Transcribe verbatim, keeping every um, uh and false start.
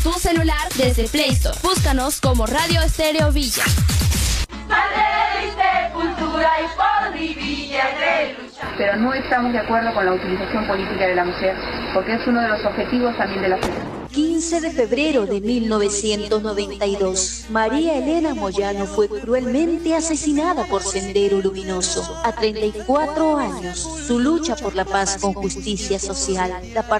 tu celular desde Play Store. Búscanos como Radio Estéreo Villa. Pero no estamos de acuerdo con la utilización política de la mujer, porque es uno de los objetivos también de la FEDER. quince de febrero de mil novecientos noventa y dos, María Elena Moyano fue cruelmente asesinada por Sendero Luminoso. A treinta y cuatro años, su lucha por la paz con justicia social, la